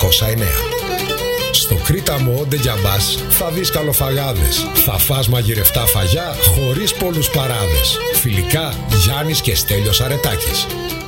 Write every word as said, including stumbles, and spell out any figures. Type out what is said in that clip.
εννιακόσια εννέα. Στο Κρήταμο Ντε Γιαμπάς θα δεις καλοφαγάδες. Θα φας μαγειρευτά φαγιά χωρίς πολλούς παράδες. Φιλικά, Γιάννης και Στέλιος Αρετάκης.